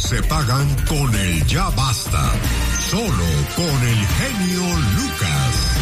Se pagan con el ya basta. Solo con el genio Lucas.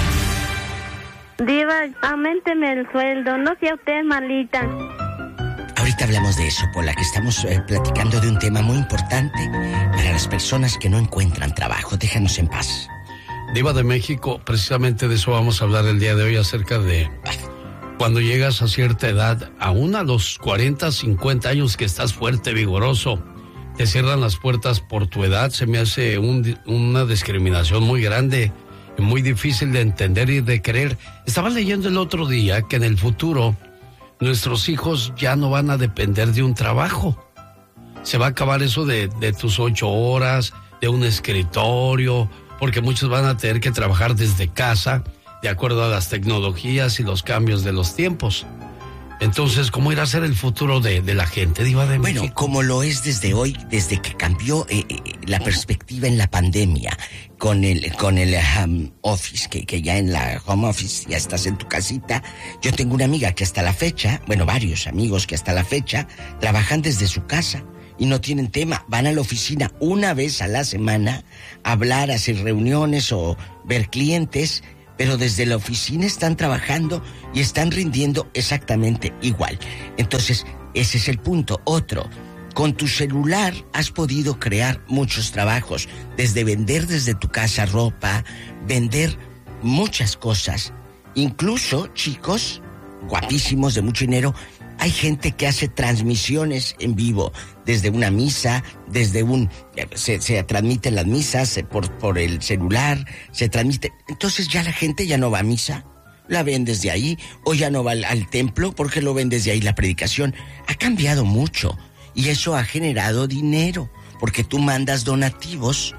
Diva, auménteme el sueldo, no sea usted malita. Ahorita hablamos de eso, Pola, que estamos platicando de un tema muy importante para las personas que no encuentran trabajo. Déjanos en paz. Diva de México, precisamente de eso vamos a hablar el día de hoy, acerca de cuando llegas a cierta edad, aún a los 40, 50 años que estás fuerte, vigoroso, te cierran las puertas por tu edad. Se me hace una discriminación muy grande, muy difícil de entender y de creer. Estaba leyendo el otro día que en el futuro nuestros hijos ya no van a depender de un trabajo. Se va a acabar eso de tus 8 horas, de un escritorio, porque muchos van a tener que trabajar desde casa, de acuerdo a las tecnologías y los cambios de los tiempos. Entonces, ¿cómo irá a ser el futuro de la gente, Diva de México? Bueno, como lo es desde hoy, desde que cambió la perspectiva en la pandemia, con el home office, que ya en la home office ya estás en tu casita. Yo tengo una amiga que hasta la fecha, bueno, varios amigos que hasta la fecha trabajan desde su casa y no tienen tema. Van a la oficina una vez a la semana a hablar, a hacer reuniones o ver clientes, pero desde la oficina están trabajando y están rindiendo exactamente igual. Entonces, ese es el punto. Otro, con tu celular has podido crear muchos trabajos, desde vender desde tu casa ropa, vender muchas cosas. Incluso, chicos guapísimos de mucho dinero, hay gente que hace transmisiones en vivo, desde una misa, se transmiten las misas por el celular, se transmite. Entonces ya la gente ya no va a misa, la ven desde ahí, o ya no va al templo porque lo ven desde ahí la predicación. Ha cambiado mucho y eso ha generado dinero, porque tú mandas donativos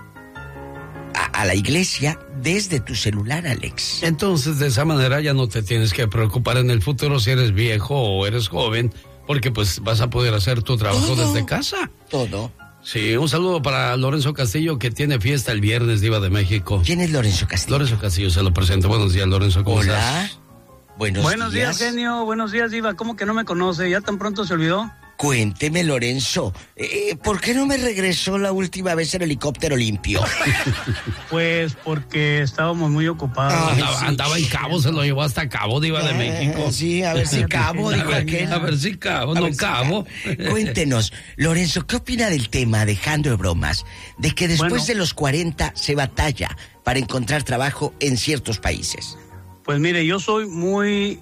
a la iglesia desde tu celular, Alex. Entonces, de esa manera ya no te tienes que preocupar en el futuro si eres viejo o eres joven, porque pues vas a poder hacer tu trabajo desde casa. Todo. Sí, un saludo para Lorenzo Castillo, que tiene fiesta el viernes, Diva de México. ¿Quién es Lorenzo Castillo? Lorenzo Castillo, se lo presento. Buenos días, Lorenzo, ¿cómo estás? Buenos días, genio. Buenos días, Diva. ¿Cómo que no me conoce? ¿Ya tan pronto se olvidó? Cuénteme, Lorenzo, ¿por qué no me regresó la última vez el helicóptero limpio? Pues porque estábamos muy ocupados. Andaba en Cabo, se lo llevó hasta Cabo, Diva de México. Sí, a ver si Cabo, dijo aquel. A ver si Cabo, no Cabo. Cuéntenos, Lorenzo, ¿qué opina del tema, dejando de bromas, de que después de los 40 se batalla para encontrar trabajo en ciertos países? Pues mire, yo soy muy...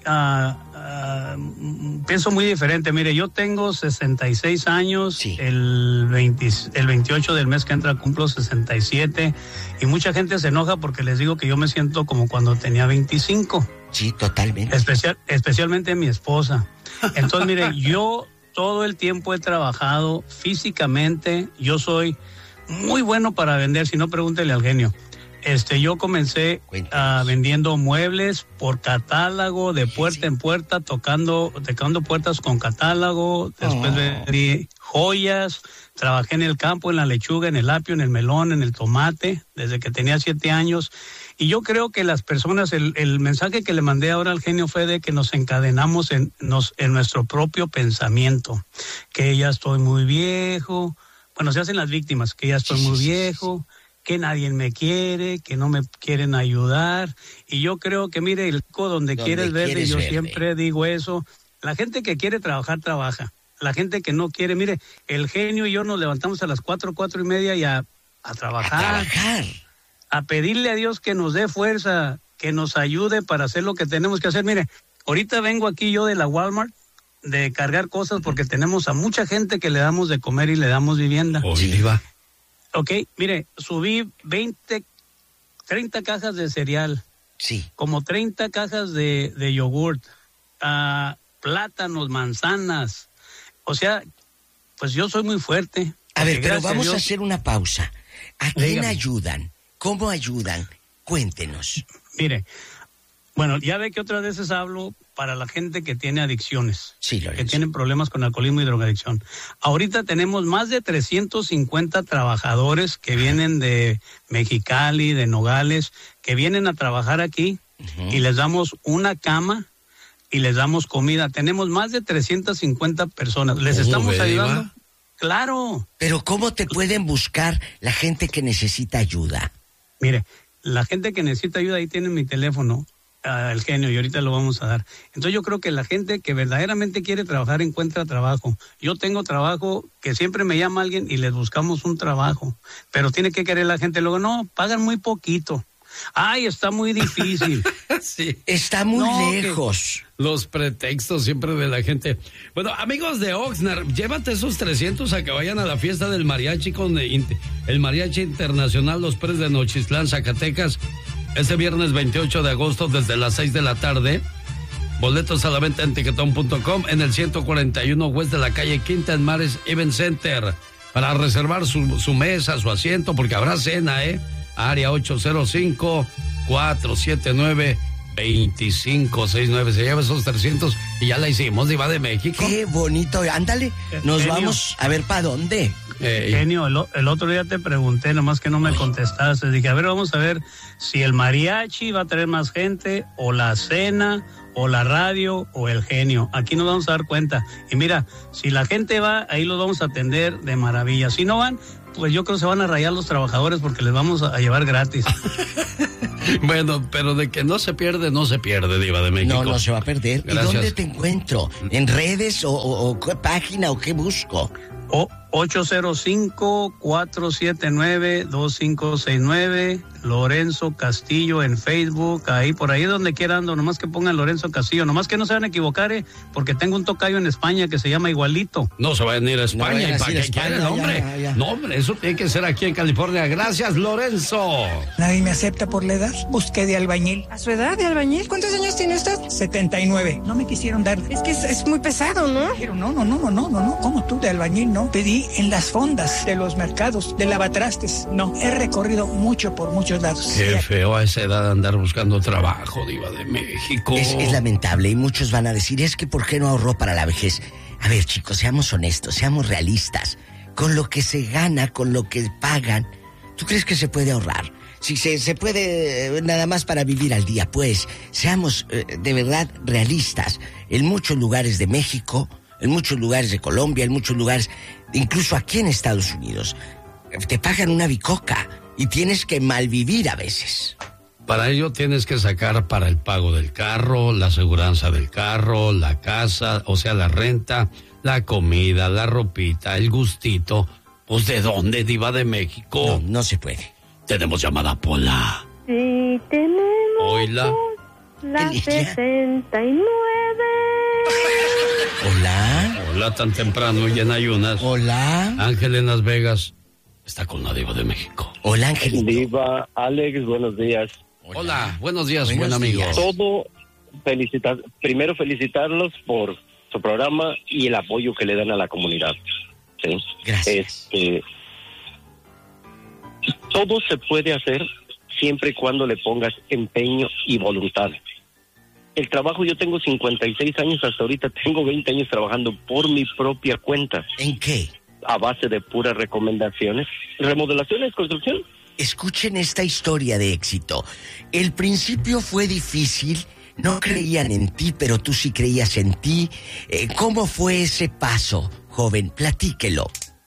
pienso muy diferente. Mire, yo tengo 66 años, sí. El 28 del mes que entra cumplo 67, y mucha gente se enoja porque les digo que yo me siento como cuando tenía 25. Sí, totalmente. Especialmente mi esposa. Entonces, mire, yo todo el tiempo he trabajado físicamente. Yo soy muy bueno para vender, si no pregúntele al genio. Yo comencé vendiendo muebles por catálogo, de puerta en puerta, tocando puertas con catálogo. Después vendí joyas, trabajé en el campo, en la lechuga, en el apio, en el melón, en el tomate, desde que tenía 7 años. Y yo creo que las personas, el mensaje que le mandé ahora al genio fue de que nos encadenamos en nuestro propio pensamiento. Que ya estoy muy viejo. Bueno, se hacen las víctimas, que ya estoy muy viejo. Que nadie me quiere, que no me quieren ayudar. Y yo creo que, mire, el donde quieres verle, yo siempre digo eso. La gente que quiere trabajar, trabaja. La gente que no quiere, mire, el genio y yo nos levantamos a las 4:30 y a trabajar. A pedirle a Dios que nos dé fuerza, que nos ayude para hacer lo que tenemos que hacer. Mire, ahorita vengo aquí yo de la Walmart, de cargar cosas, porque tenemos a mucha gente que le damos de comer y le damos vivienda. Ok, mire, subí 30 cajas de cereal. Sí. Como 30 cajas de yogurt, plátanos, manzanas. O sea, pues yo soy muy fuerte. A ver, pero vamos a hacer una pausa. ¿A quién ayudan? ¿Cómo ayudan? Cuéntenos. Mire, bueno, ya ve que otras veces hablo para la gente que tiene adicciones, sí, que tienen problemas con alcoholismo y drogadicción. Ahorita tenemos más de 350 trabajadores que vienen de Mexicali, de Nogales, que vienen a trabajar aquí, y les damos una cama y les damos comida. Tenemos más de 350 personas. Les estamos ayudando. claro. Pero ¿cómo te pueden buscar la gente que necesita ayuda? Mire, la gente que necesita ayuda, ahí tiene mi teléfono, el genio, y ahorita lo vamos a dar. Entonces yo creo que la gente que verdaderamente quiere trabajar encuentra trabajo. Yo tengo trabajo que siempre me llama alguien y les buscamos un trabajo, pero tiene que querer la gente. Luego, no, pagan muy poquito. Ay, está muy difícil. Sí. Está muy lejos. Los pretextos siempre de la gente. Bueno, amigos de Oxnard, llévate esos 300 a que vayan a la fiesta del mariachi con el Mariachi Internacional Los Pérez de Nochistlán, Zacatecas. Este viernes 28 de agosto desde las 6 de la tarde. Boletos a la venta en tiquetón.com en el 141 West de la calle Quinta en Mares Event Center. Para reservar su mesa, su asiento, porque habrá cena, Área 805-479-2569. Se lleva esos 300 y ya la hicimos, Diva de México. Qué bonito, ándale. Nos Genio. Vamos a ver para dónde. Genio, el otro día te pregunté, nomás que no me contestaste. Dije, a ver, vamos a ver si el mariachi va a traer más gente, o la cena, o la radio, o el genio. Aquí nos vamos a dar cuenta. Y mira, si la gente va, ahí los vamos a atender de maravilla. Si no van, pues yo creo que se van a rayar los trabajadores porque les vamos a llevar gratis. Bueno, pero de que no se pierde, Diva de México. No se va a perder. Gracias. ¿Y dónde te encuentro? ¿En redes o qué página o qué busco? 805-479-2569, Lorenzo Castillo en Facebook, ahí por ahí donde quiera ando, nomás que pongan Lorenzo Castillo, nomás que no se van a equivocar, porque tengo un tocayo en España que se llama igualito. No se vayan a ir a España, no, ¿para qué quieren, hombre? Ya. No, hombre, eso tiene que ser aquí en California. Gracias, Lorenzo. Nadie me acepta por la edad, busqué de albañil. ¿A su edad de albañil? ¿Cuántos años tiene usted? 79, no me quisieron dar. Es que es muy pesado, ¿no? Pero no, ¿cómo tú de albañil? No, pedí en las fondas de los mercados, de lavatrastes. No, he recorrido mucho por muchos lados. Qué feo a esa edad andar buscando trabajo, Diva de México. Es lamentable, y muchos van a decir, es que ¿por qué no ahorró para la vejez? A ver, chicos, seamos honestos, seamos realistas. Con lo que se gana, con lo que pagan, ¿tú crees que se puede ahorrar? Si se puede nada más para vivir al día, pues seamos de verdad realistas. En muchos lugares de México, en muchos lugares de Colombia, en muchos lugares, incluso aquí en Estados Unidos, te pagan una bicoca y tienes que malvivir a veces. Para ello tienes que sacar para el pago del carro, la aseguranza del carro, la casa, o sea, la renta, la comida, la ropita, el gustito. Pues ¿de dónde, Diva de México? No se puede. Tenemos llamada, Pola. Sí, tenemos. Oila. La 69. Hola, tan temprano y en ayunas. Hola. Ángel en Las Vegas está con la Diva de México. Hola, Angelito. Diva, Alex, buenos días. Hola, buenos días, Buenos buen amigo. días. Primero felicitarlos por su programa y el apoyo que le dan a la comunidad. ¿Sí? Gracias. Todo se puede hacer siempre y cuando le pongas empeño y voluntad. El trabajo, yo tengo 56 años, hasta ahorita tengo 20 años trabajando por mi propia cuenta. ¿En qué? A base de puras recomendaciones. Remodelaciones, construcción. Escuchen esta historia de éxito. El principio fue difícil, no creían en ti, pero tú sí creías en ti. ¿Cómo fue ese paso, joven? Platíquelo.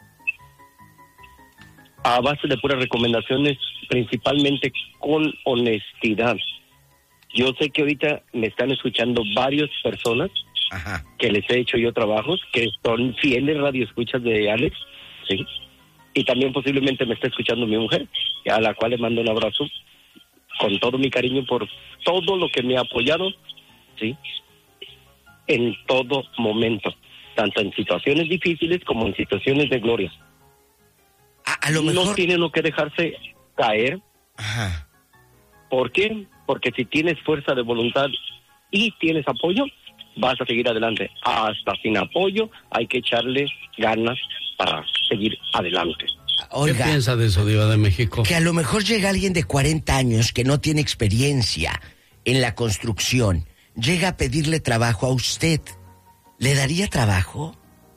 A base de puras recomendaciones, principalmente con honestidad. Yo sé que ahorita me están escuchando varias personas. Ajá. Que les he hecho yo trabajos, que son fieles radioescuchas de Alex, ¿sí? Y también posiblemente me está escuchando mi mujer, a la cual le mando un abrazo con todo mi cariño por todo lo que me ha apoyado, ¿sí? En todo momento, tanto en situaciones difíciles como en situaciones de gloria. A lo mejor... No tiene uno que dejarse caer. Ajá. ¿Por qué? Porque si tienes fuerza de voluntad y tienes apoyo, vas a seguir adelante. Hasta sin apoyo hay que echarle ganas para seguir adelante. Oiga, ¿qué piensa de eso, Diva de México? Que a lo mejor llega alguien de 40 años que no tiene experiencia en la construcción, llega a pedirle trabajo a usted. ¿Le daría trabajo?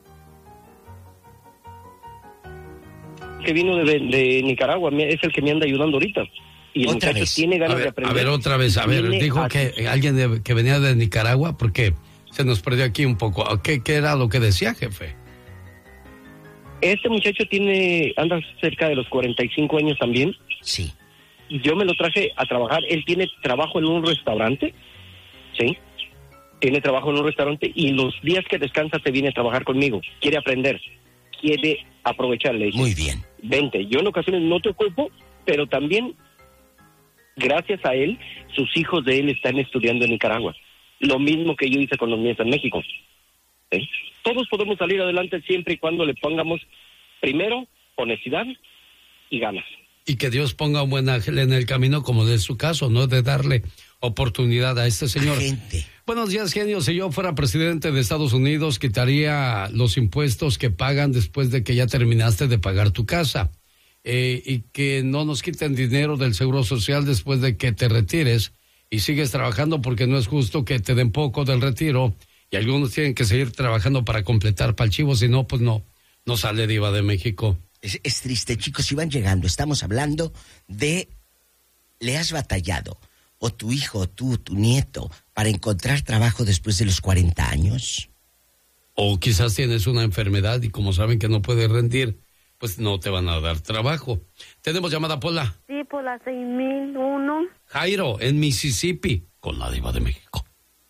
Que vino de Nicaragua, es el que me anda ayudando ahorita. Y el muchacho tiene ganas de aprender. A ver, otra vez, dijo que alguien que venía de Nicaragua, porque se nos perdió aquí un poco. ¿Qué era lo que decía, jefe? Este muchacho anda cerca de los 45 años también. Sí. Yo me lo traje a trabajar. Él tiene trabajo en un restaurante, ¿sí? Tiene trabajo en un restaurante y los días que descansa se viene a trabajar conmigo. Quiere aprender, quiere aprovecharle. Muy bien. Vente, yo en ocasiones no te ocupo, pero también, gracias a él, sus hijos de él están estudiando en Nicaragua. Lo mismo que yo hice con los míos en México. ¿Sí? Todos podemos salir adelante siempre y cuando le pongamos, primero, honestidad y ganas. Y que Dios ponga un buen ángel en el camino, como de su caso, ¿no? De darle oportunidad a este señor. Gente. Buenos días, genio. Si yo fuera presidente de Estados Unidos, quitaría los impuestos que pagan después de que ya terminaste de pagar tu casa. Y que no nos quiten dinero del Seguro Social después de que te retires y sigues trabajando, porque no es justo que te den poco del retiro y algunos tienen que seguir trabajando para completar para el chivo, si no, pues no sale Diva de México. Es triste, chicos, si van llegando, estamos hablando de, ¿le has batallado, o tu hijo, o tú, tu nieto, para encontrar trabajo después de los 40 años? O quizás tienes una enfermedad y como saben que no puedes rendir, pues no te van a dar trabajo. ¿Tenemos llamada, Pola? Sí, por la 6001. Jairo, en Mississippi, con la Diva de México.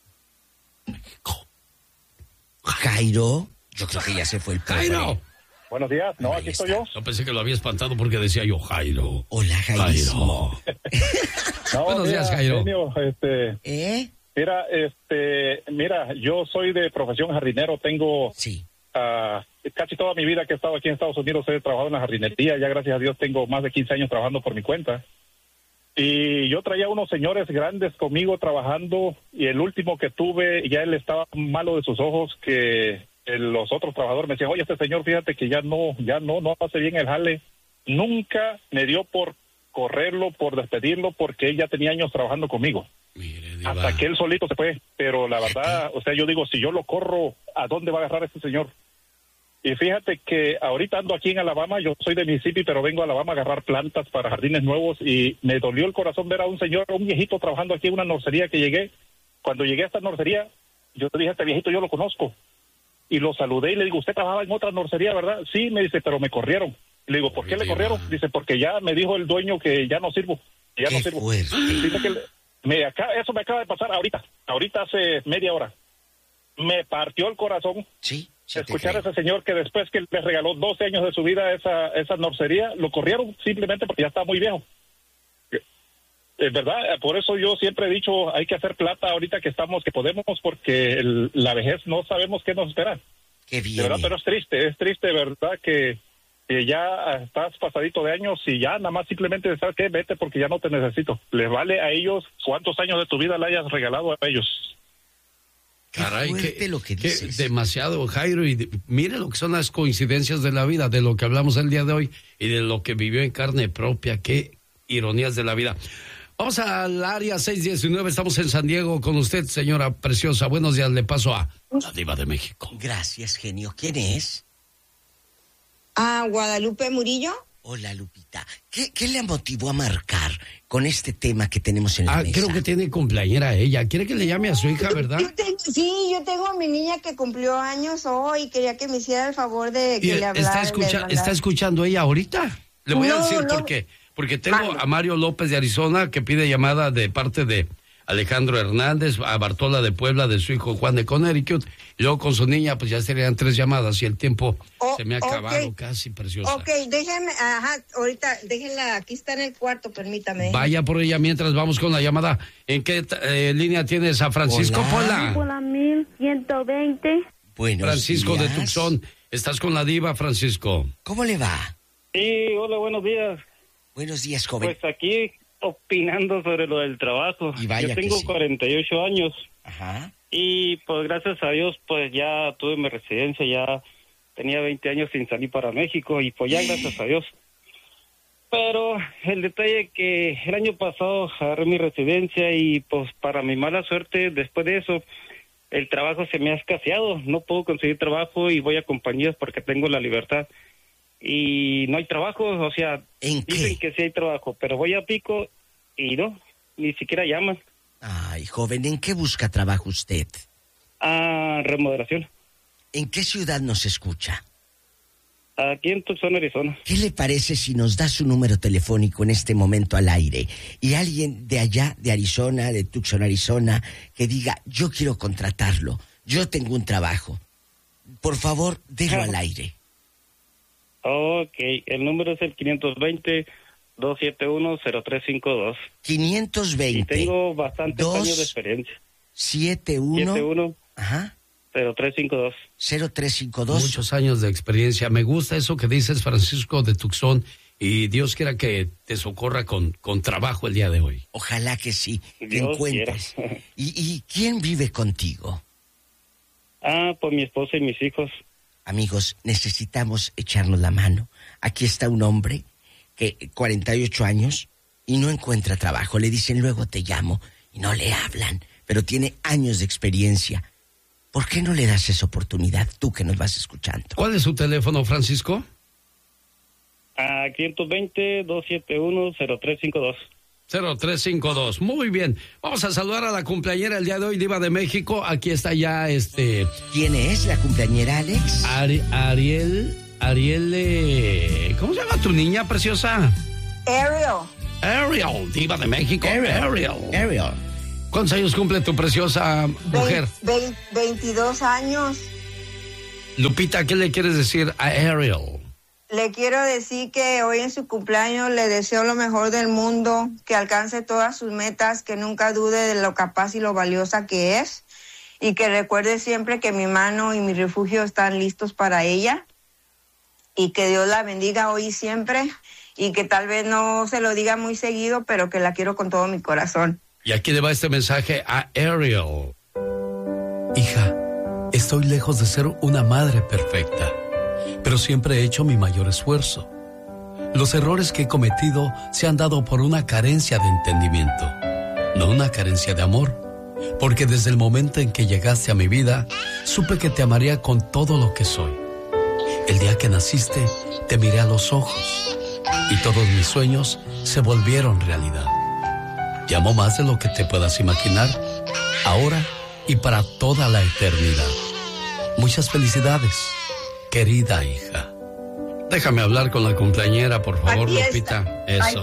Jairo, yo creo que ya se fue el pobre. ¡Jairo! Buenos días, no, aquí estoy yo. Yo pensé que lo había espantado porque decía yo Jairo. Hola, Jairismo. No, buenos días, Jairo. Genio, Mira, yo soy de profesión jardinero, tengo sí. Casi toda mi vida que he estado aquí en Estados Unidos he trabajado en la jardinería, ya gracias a Dios tengo más de 15 años trabajando por mi cuenta. Y yo traía unos señores grandes conmigo trabajando y el último que tuve, ya él estaba malo de sus ojos, que los otros trabajadores me decían, oye, este señor, fíjate que ya no hace bien el jale. Nunca me dio por correrlo, por despedirlo, porque él ya tenía años trabajando conmigo. Mire, hasta que él solito se fue. Pero la verdad, o sea, yo digo, si yo lo corro, ¿a dónde va a agarrar este señor? Y fíjate que ahorita ando aquí en Alabama, yo soy de Mississippi, pero vengo a Alabama a agarrar plantas para jardines nuevos y me dolió el corazón ver a un señor, un viejito trabajando aquí en una nursería que llegué. Cuando llegué a esta nursería, yo le dije a este viejito, yo lo conozco. Y lo saludé y le digo, usted trabajaba en otra nursería, ¿verdad? Sí, me dice, pero me corrieron. Y le digo, ¿por qué le corrieron? Dice, porque ya me dijo el dueño que ya no sirvo. Que ya no sirvo. Fuerte. Dice que eso me acaba de pasar ahorita hace media hora. Me partió el corazón. Sí. Escuchar a ese señor que después que le regaló 12 años de su vida a esa nursería, lo corrieron simplemente porque ya está muy viejo. Es verdad, por eso yo siempre he dicho, hay que hacer plata ahorita que podemos, porque la vejez no sabemos qué nos espera. Qué bien. De verdad, pero es triste, ¿verdad? Que ya estás pasadito de años y ya nada más simplemente, ¿sabes qué? Vete porque ya no te necesito. Les vale a ellos cuántos años de tu vida le hayas regalado a ellos. Caray, que lo que dices. Demasiado, Jairo, y mire lo que son las coincidencias de la vida, de lo que hablamos el día de hoy y de lo que vivió en carne propia. Qué ironías de la vida. Vamos al área 619, estamos en San Diego con usted, señora preciosa. Buenos días, le paso a la Diva de México. Gracias, genio. ¿Quién es? Guadalupe Murillo. Hola, Lupita. ¿Qué le motivó a marcar con este tema que tenemos en la mesa? Creo que tiene cumpleañera ella. ¿Quiere que le llame a su hija, verdad? Yo tengo a mi niña que cumplió años hoy. Quería que me hiciera el favor de que le hablara. ¿Está escuchando ella ahorita? Le voy a decir por qué. Porque tengo a Mario López de Arizona que pide llamada de parte de Alejandro Hernández, a Bartola de Puebla, de su hijo Juan de Connecticut, y luego con su niña, pues ya serían 3 llamadas y el tiempo se me ha acabado casi, preciosa. Ok, déjenme, ahorita, déjenla, aquí está en el cuarto, permítame. Vaya por ella mientras vamos con la llamada. ¿En qué línea tienes a Francisco Pola? Por la 1120. Buenos Francisco días. de Tucson, estás con la Diva, Francisco. ¿Cómo le va? Sí, hola, buenos días. Buenos días, joven. Pues aquí opinando sobre lo del trabajo. Y vaya yo tengo que sí. 48 años. Ajá. Y pues gracias a Dios pues ya tuve mi residencia, ya tenía 20 años sin salir para México y pues ya gracias a Dios. Pero el detalle que el año pasado agarré mi residencia y pues para mi mala suerte después de eso el trabajo se me ha escaseado, no puedo conseguir trabajo y voy a compañías porque tengo la libertad. Y no hay trabajo, o sea, dicen que sí hay trabajo, pero voy a Pico y no, ni siquiera llaman. Ay, joven, ¿en qué busca trabajo usted? Remodelación. ¿En qué ciudad nos escucha? Aquí en Tucson, Arizona. ¿Qué le parece si nos da su número telefónico en este momento al aire? Y alguien de allá, de Arizona, de Tucson, Arizona, que diga, yo quiero contratarlo, yo tengo un trabajo. Por favor, délo al aire. Ok, el número es el 520-271-0352. 520. Y tengo bastantes años de experiencia. 71. Ajá. 0352. 0352. Muchos años de experiencia. Me gusta eso que dices, Francisco de Tucson, y Dios quiera que te socorra con trabajo el día de hoy. Ojalá que sí, que Dios encuentres. ¿Y quién vive contigo? Pues mi esposa y mis hijos. Amigos, necesitamos echarnos la mano. Aquí está un hombre que 48 años y no encuentra trabajo. Le dicen, luego te llamo, y no le hablan, pero tiene años de experiencia. ¿Por qué no le das esa oportunidad, tú que nos vas escuchando? ¿Cuál es su teléfono, Francisco? 520-271-0352. 0352. Muy bien. Vamos a saludar a la cumpleañera el día de hoy, Diva de México. Aquí está ya ¿Quién es la cumpleañera, Alex? Ariel, ¿cómo se llama tu niña preciosa? Ariel, Diva de México. Ariel. ¿Cuántos años cumple tu preciosa mujer? 22 años. Lupita, ¿qué le quieres decir a Ariel? Le quiero decir que hoy en su cumpleaños le deseo lo mejor del mundo, que alcance todas sus metas, que nunca dude de lo capaz y lo valiosa que es, y que recuerde siempre que mi mano y mi refugio están listos para ella, y que Dios la bendiga hoy y siempre, y que tal vez no se lo diga muy seguido, pero que la quiero con todo mi corazón. Y aquí le va este mensaje a Ariel. Hija, estoy lejos de ser una madre perfecta, pero siempre he hecho mi mayor esfuerzo. Los errores que he cometido se han dado por una carencia de entendimiento, no una carencia de amor, porque desde el momento en que llegaste a mi vida, supe que te amaría con todo lo que soy. El día que naciste, te miré a los ojos y todos mis sueños se volvieron realidad. Te amo más de lo que te puedas imaginar, ahora y para toda la eternidad. Muchas felicidades, querida hija. Déjame hablar con la cumpleañera, por favor, Lupita. Eso.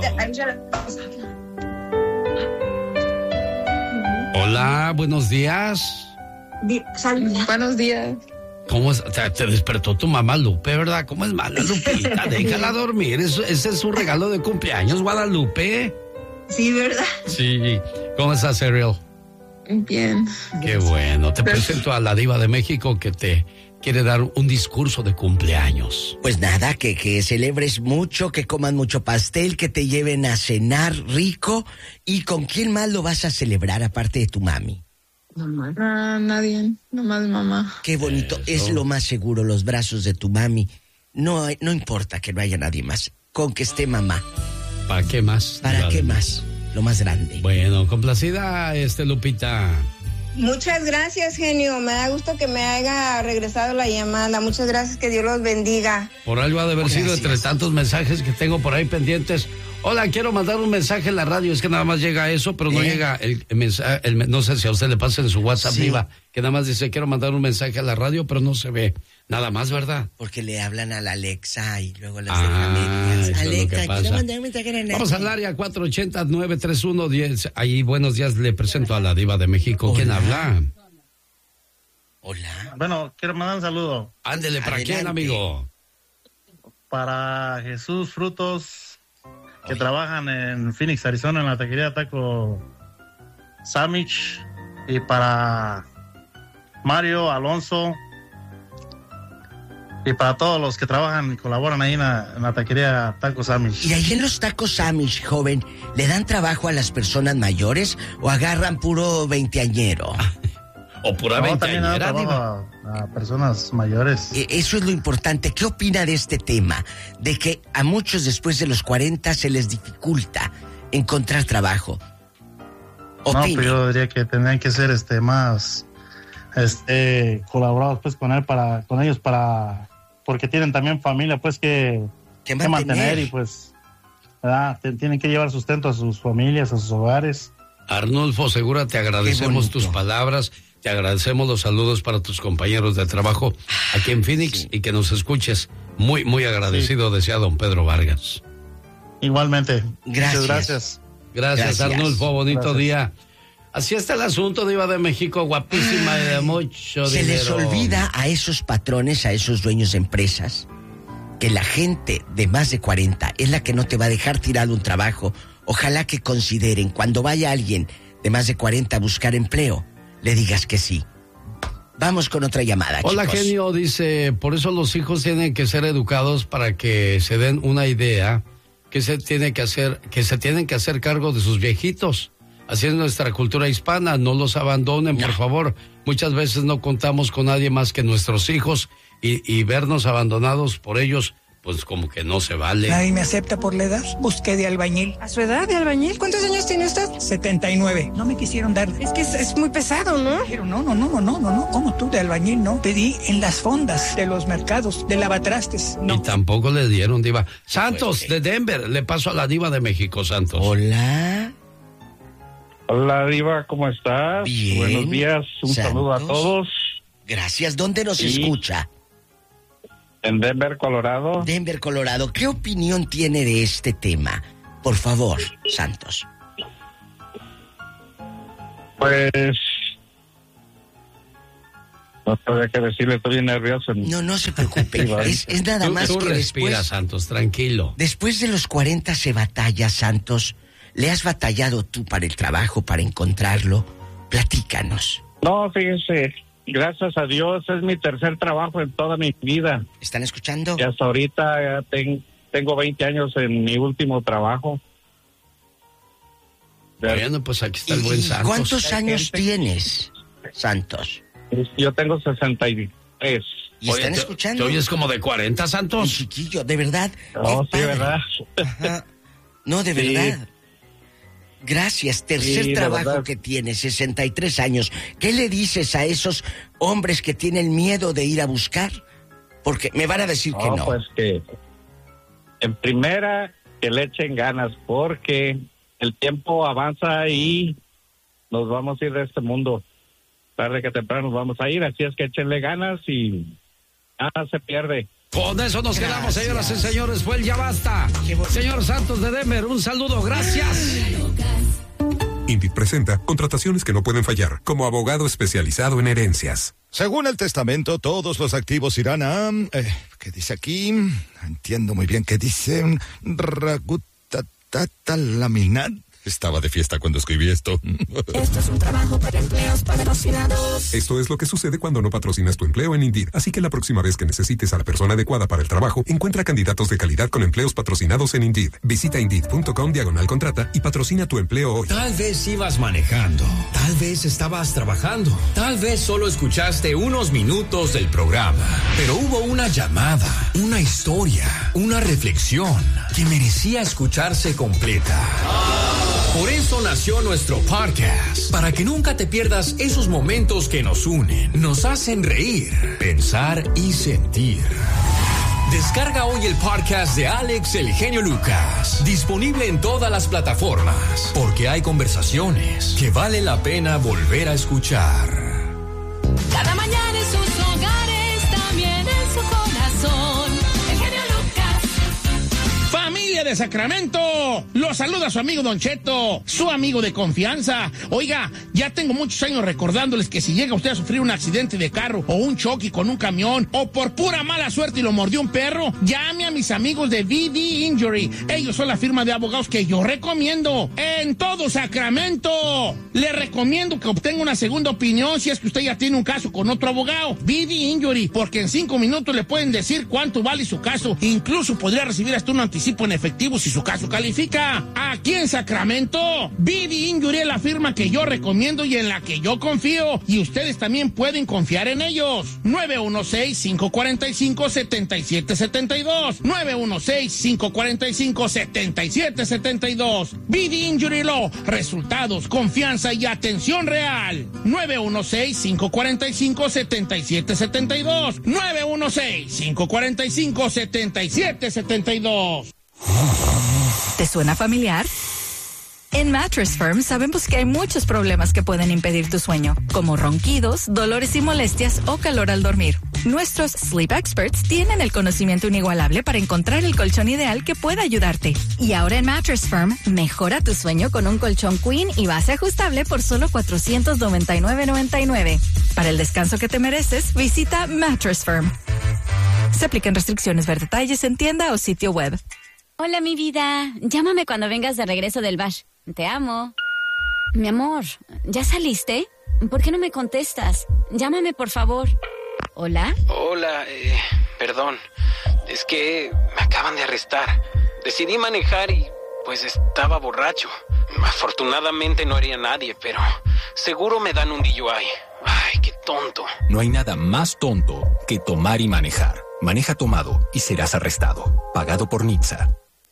Hola, buenos días. Buenos días. ¿Cómo es? Te despertó tu mamá, Lupe, ¿verdad? ¿Cómo es mala, Lupita? Déjala dormir. Ese es su regalo de cumpleaños, Guadalupe. Sí, ¿verdad? Sí. ¿Cómo estás, Ariel? Bien. Qué bueno. Te presento a la Diva de México que te quiere dar un discurso de cumpleaños. Pues nada, que celebres mucho, que coman mucho pastel, que te lleven a cenar rico. ¿Y con quién más lo vas a celebrar aparte de tu mami? Mamá. Nadie, nomás mamá. Qué bonito. Eso es lo más seguro, los brazos de tu mami. No importa que no haya nadie más, con que esté mamá. ¿Para qué más? ¿Para qué más? Lo más grande. Bueno, complacida, Lupita. Muchas gracias, genio. Me da gusto que me haya regresado la llamada. Muchas gracias, que Dios los bendiga. Por algo ha de haber sido entre tantos mensajes que tengo por ahí pendientes. Hola, quiero mandar un mensaje en la radio. Es que nada más llega eso, pero no llega el mensaje. No sé si a usted le pasa en su WhatsApp, Diva, que nada más dice, quiero mandar un mensaje a la radio, pero no se ve nada más, ¿verdad? Porque le hablan a la Alexa y luego las dejan medias. Alexa, quiero mandar un mensaje a la Alexa. Vamos al área 480-931-10. Ahí, buenos días, le presento a la Diva de México. ¿Quién habla? Hola. Bueno, quiero mandar un saludo. Ándele, ¿para quién, amigo? Para Jesús Frutos, que trabajan en Phoenix, Arizona, en la taquería Taco Samich, y para Mario Alonso, y para todos los que trabajan y colaboran ahí en la taquería Taco Samich. ¿Y ahí en los Tacos Samich, joven, le dan trabajo a las personas mayores o agarran puro veinteañero? O pura veinteañera, también a personas mayores. Eso es lo importante. ¿Qué opina de este tema? De que a muchos después de los 40 se les dificulta encontrar trabajo. ¿Opine? No, pero yo diría que tendrían que ser más colaborados pues con ellos porque tienen también familia pues que mantener, y pues tienen que llevar sustento a sus familias, a sus hogares. Arnulfo Segura, te agradecemos tus palabras. Te agradecemos los saludos para tus compañeros de trabajo aquí en Phoenix y que nos escuches. Muy, muy agradecido, decía don Pedro Vargas. Igualmente. Gracias. Gracias, Arnulfo. Bonito día. Así está el asunto, Diva de México, guapísima y de mucho dinero. Se les olvida a esos patrones, a esos dueños de empresas, que la gente de más de 40 es la que no te va a dejar tirado un trabajo. Ojalá que consideren, cuando vaya alguien de más de 40 a buscar empleo, le digas que sí. Vamos con otra llamada, Hola, chicos. genio, dice, por eso los hijos tienen que ser educados para que se den una idea que se tienen que hacer cargo de sus viejitos. Así es nuestra cultura hispana, no los abandonen, por favor. Muchas veces no contamos con nadie más que nuestros hijos y vernos abandonados por ellos, pues como que no se vale. Nadie me acepta por la edad. Busqué de albañil. ¿A su edad de albañil? ¿Cuántos años tiene usted? 79. No me quisieron dar. Es que es muy pesado, ¿no? Pero no. ¿Cómo tú de albañil, no? Pedí en las fondas de los mercados, de lavatrastes. No. Y tampoco le dieron, Diva. Santos, de Denver. Le paso a la Diva de México, Santos. Hola. Hola, Diva, ¿cómo estás? Bien. Buenos días, un saludo a todos. Gracias. ¿Dónde nos escucha? En Denver, Colorado. Denver, Colorado. ¿Qué opinión tiene de este tema? Por favor, Santos. Pues... no sabía qué decirle, estoy bien nervioso. No se preocupe. es nada más tú que respira, después... Santos, tranquilo. Después de los 40 se batalla, Santos. ¿Le has batallado tú para el trabajo, para encontrarlo? Platícanos. No, fíjese, gracias a Dios, es mi tercer trabajo en toda mi vida. ¿Están escuchando? Y hasta ahorita tengo 20 años en mi último trabajo. Bueno, pues aquí está el buen Santos. ¿Cuántos años tienes, Santos? Yo tengo 63. ¿Y están escuchando? ¿Te oyes como de 40, Santos? Mi chiquillo, de verdad. No, sí, ¿verdad? Ajá. No, de Sí. verdad. Gracias, tercer Sí, trabajo que tienes, 63 años. ¿Qué le dices a esos hombres que tienen miedo de ir a buscar? Porque me van a decir que no. Pues que en primera que le echen ganas, porque el tiempo avanza y nos vamos a ir de este mundo. Tarde que temprano nos vamos a ir, así es que échenle ganas y nada se pierde. Con eso nos quedamos, señoras y señores. Fue el Ya Basta. Señor Santos de Denver, un saludo, gracias. Indeed presenta contrataciones que no pueden fallar, como abogado especializado en herencias. Según el testamento, todos los activos irán a... ¿qué dice aquí? Entiendo muy bien qué dice. Laminar. Estaba de fiesta cuando escribí esto. Esto es un trabajo para empleos patrocinados. Esto es lo que sucede cuando no patrocinas tu empleo en Indeed. Así que la próxima vez que necesites a la persona adecuada para el trabajo, encuentra candidatos de calidad con empleos patrocinados en Indeed. Visita Indeed.com/contrata y patrocina tu empleo hoy. Tal vez ibas manejando, tal vez estabas trabajando, tal vez solo escuchaste unos minutos del programa, pero hubo una llamada, una historia, una reflexión que merecía escucharse completa. Por eso nació nuestro podcast, para que nunca te pierdas esos momentos que nos unen, nos hacen reír, pensar y sentir. Descarga hoy el podcast de Alex El Genio Lucas, disponible en todas las plataformas, porque hay conversaciones que vale la pena volver a escuchar. Cada mañana en sus hogares, también en su corazón. El genio Lucas. Familia de Sacramento, los saluda su amigo Don Cheto, su amigo de confianza. Oiga, ya tengo muchos años recordándoles que si llega usted a sufrir un accidente de carro o un choque con un camión o por pura mala suerte y lo mordió un perro, llame a mis amigos de VD Injury. Ellos son la firma de abogados que yo recomiendo en todo Sacramento. Le recomiendo que obtenga una segunda opinión si es que usted ya tiene un caso con otro abogado. VD Injury, porque en 5 minutos le pueden decir cuánto vale su caso. Incluso podría recibir hasta un anticipo en efectivo si su caso califica. Aquí en Sacramento, VD Injury es la firma que yo recomiendo y en la que yo confío. Y ustedes también pueden confiar en ellos. 916-545-7772. 916-545-7772. VD Injury Law. Resultados, confianza y atención real. 916-545-7772. 916-545-7772. ¿Te suena familiar? En Mattress Firm sabemos que hay muchos problemas que pueden impedir tu sueño, como ronquidos, dolores y molestias o calor al dormir. Nuestros Sleep Experts tienen el conocimiento inigualable para encontrar el colchón ideal que pueda ayudarte. Y ahora en Mattress Firm, mejora tu sueño con un colchón Queen y base ajustable por solo $499.99. Para el descanso que te mereces, visita Mattress Firm. Se aplican restricciones. Ver detalles en tienda o sitio web. Hola, mi vida. Llámame cuando vengas de regreso del bash. Te amo. Mi amor, ¿ya saliste? ¿Por qué no me contestas? Llámame, por favor. ¿Hola? Hola, perdón. Es que me acaban de arrestar. Decidí manejar y, pues, estaba borracho. Afortunadamente no haría nadie, pero seguro me dan un DUI. Ay, qué tonto. No hay nada más tonto que tomar y manejar. Maneja tomado y serás arrestado. Pagado por NHTSA.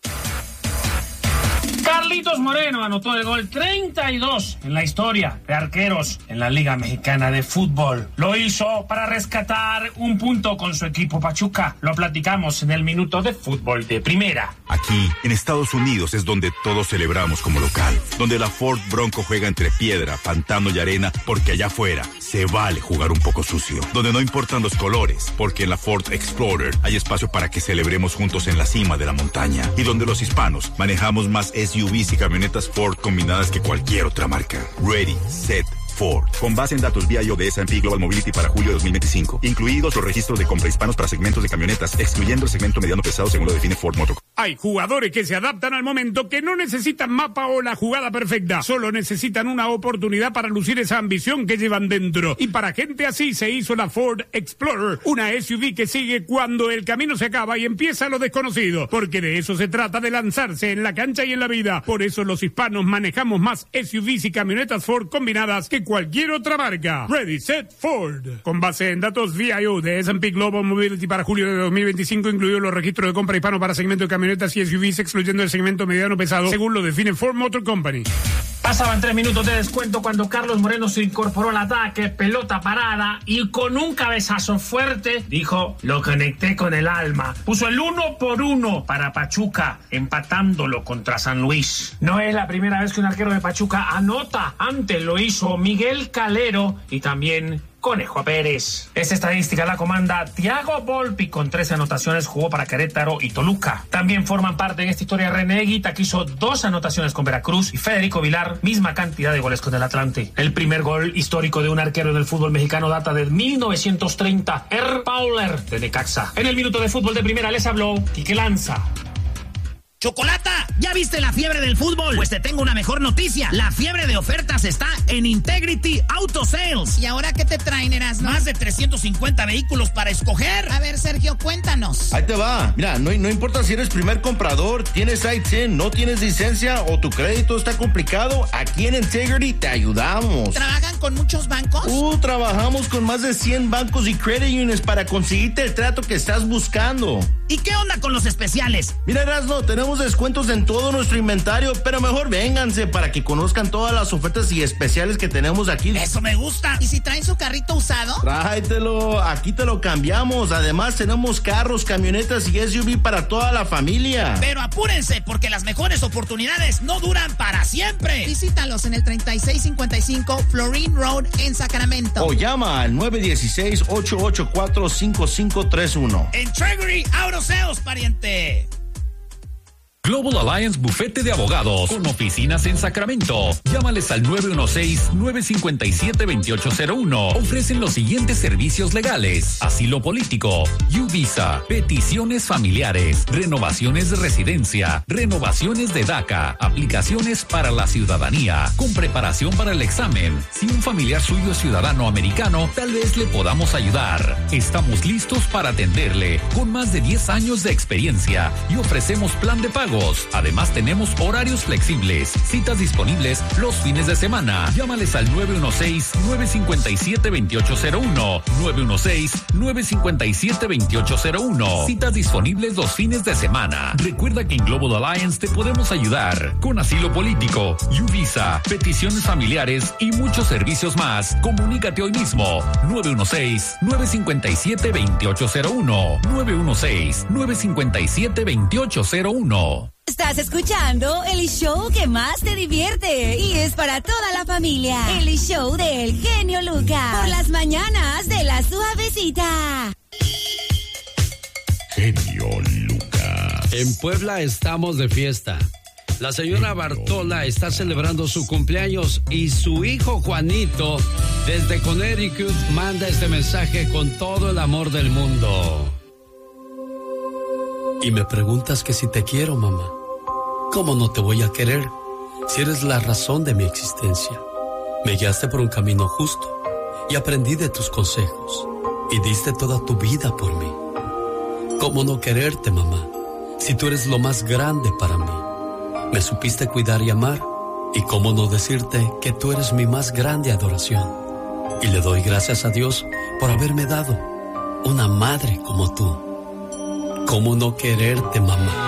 Carlitos Moreno anotó el gol 32 en la historia de arqueros en la Liga Mexicana de Fútbol. Lo hizo para rescatar un punto con su equipo Pachuca. Lo platicamos en el Minuto de Fútbol de Primera. Aquí, en Estados Unidos, es donde todos celebramos como local. Donde la Ford Bronco juega entre piedra, pantano y arena, porque allá afuera se vale jugar un poco sucio. Donde no importan los colores, porque en la Ford Explorer hay espacio para que celebremos juntos en la cima de la montaña. Y donde los hispanos manejamos más SUVs y camionetas Ford combinadas que cualquier otra marca. Ready, set, Ford. Con base en datos BIO de S&P Global Mobility para julio de 2025. Incluidos los registros de compra hispanos para segmentos de camionetas, excluyendo el segmento mediano pesado según lo define Ford Motor. Hay jugadores que se adaptan al momento, que no necesitan mapa o la jugada perfecta. Solo necesitan una oportunidad para lucir esa ambición que llevan dentro. Y para gente así se hizo la Ford Explorer, una SUV que sigue cuando el camino se acaba y empieza lo desconocido. Porque de eso se trata, de lanzarse en la cancha y en la vida. Por eso los hispanos manejamos más SUVs y camionetas Ford combinadas que cualquier otra marca. Ready, set, Ford. Con base en datos VIO de S&P Global Mobility para julio de 2025, incluidos los registros de compra hispano para segmento de camionetas y SUVs, excluyendo el segmento mediano pesado, según lo define Ford Motor Company. Pasaban 3 minutos de descuento cuando Carlos Moreno se incorporó al ataque, pelota parada, y con un cabezazo fuerte, dijo, lo conecté con el alma. Puso el 1-1 para Pachuca, empatándolo contra San Luis. No es la primera vez que un arquero de Pachuca anota. Antes lo hizo Miguel Calero y también Conejo Pérez. Esta estadística la comanda Thiago Volpi, con 13 anotaciones, jugó para Querétaro y Toluca. También forman parte en esta historia René Higuita, que hizo 2 anotaciones con Veracruz, y Federico Vilar, misma cantidad de goles con el Atlante. El primer gol histórico de un arquero del fútbol mexicano data de 1930, Pauler de Necaxa. En el Minuto de Fútbol de Primera les habló Quique Lanza. ¡Chocolata! ¿Ya viste la fiebre del fútbol? Pues te tengo una mejor noticia. La fiebre de ofertas está en Integrity Auto Sales. ¿Y ahora qué te traen, Erasmo? Más de 350 vehículos para escoger. A ver, Sergio, cuéntanos. Ahí te va. Mira, no importa si eres primer comprador, tienes ITIN, no tienes licencia o tu crédito está complicado, aquí en Integrity te ayudamos. ¿Trabajan con muchos bancos? Trabajamos con más de 100 bancos y credit unions para conseguirte el trato que estás buscando. ¿Y qué onda con los especiales? Mira, Erasmo, tenemos descuentos en todo nuestro inventario, pero mejor vénganse para que conozcan todas las ofertas y especiales que tenemos aquí. ¡Eso me gusta! ¿Y si traen su carrito usado? Tráetelo, aquí te lo cambiamos. Además, tenemos carros, camionetas y SUV para toda la familia. Pero apúrense, porque las mejores oportunidades no duran para siempre. Visítalos en el 3655 Florine Road en Sacramento. O llama al 916-884-5531. Integrity Auto Sales, pariente. Global Alliance Bufete de Abogados, con oficinas en Sacramento. Llámales al 916-957-2801. Ofrecen los siguientes servicios legales: asilo político, U-Visa, peticiones familiares, renovaciones de residencia, renovaciones de DACA, aplicaciones para la ciudadanía, con preparación para el examen. Si un familiar suyo es ciudadano americano, tal vez le podamos ayudar. Estamos listos para atenderle, con más de 10 años de experiencia, y ofrecemos plan de pago. Además, tenemos horarios flexibles, citas disponibles los fines de semana. Llámales al 916-957-2801. 916-957-2801. Citas disponibles los fines de semana. Recuerda que en Global Alliance te podemos ayudar con asilo político, U-Visa, peticiones familiares y muchos servicios más. Comunícate hoy mismo. 916-957-2801. 916-957-2801. Estás escuchando el show que más te divierte y es para toda la familia. El show del genio Lucas. Por las mañanas de La Suavecita. Genio Lucas. En Puebla estamos de fiesta. La señora Bartola está celebrando su cumpleaños y su hijo Juanito, desde Connecticut, manda este mensaje con todo el amor del mundo. Y me preguntas que si te quiero, mamá. ¿Cómo no te voy a querer si eres la razón de mi existencia? Me guiaste por un camino justo y aprendí de tus consejos y diste toda tu vida por mí. ¿Cómo no quererte, mamá, si tú eres lo más grande para mí? Me supiste cuidar y amar, y cómo no decirte que tú eres mi más grande adoración. Y le doy gracias a Dios por haberme dado una madre como tú. ¿Cómo no quererte, mamá?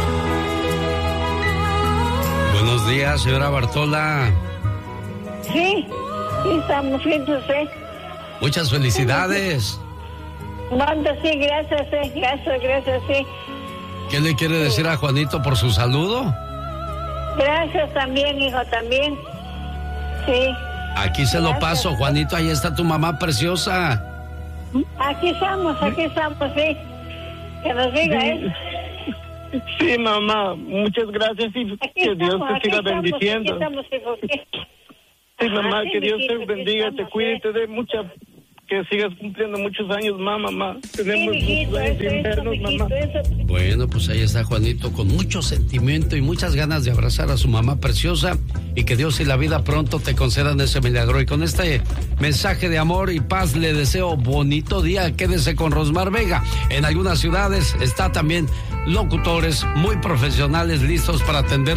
Buenos días, señora Bartola. Sí, estamos bien, José. Muchas felicidades. Mando, sí, gracias, sí. ¿Qué le quiere decir a Juanito por su saludo? Gracias también, hijo, también. Sí. Aquí se lo paso, Juanito, ahí está tu mamá preciosa. Aquí estamos, sí. Que nos diga, ¿eh? Sí, mamá, muchas gracias y que Dios te siga bendiciendo. Sí, mamá, que Dios te bendiga, te cuide y te dé mucha... Que sigas cumpliendo muchos años más, mamá. Tenemos muchos años sin vernos, mamá. Bueno, pues ahí está Juanito con mucho sentimiento y muchas ganas de abrazar a su mamá preciosa y que Dios y la vida pronto te concedan ese milagro. Y con este mensaje de amor y paz le deseo bonito día. Quédese con Rosmar Vega. En algunas ciudades está también locutores muy profesionales listos para atender